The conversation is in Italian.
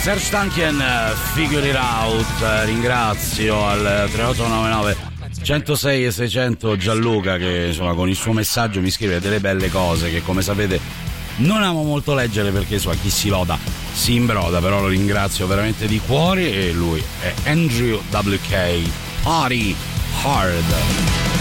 Serge Tankian, Figure It Out. Ringrazio al 3899 106 e 600 Gianluca che insomma con il suo messaggio mi scrive delle belle cose che come sapete non amo molto leggere perché insomma chi si loda si imbroda, però lo ringrazio veramente di cuore. E lui è Andrew WK, Party Hard.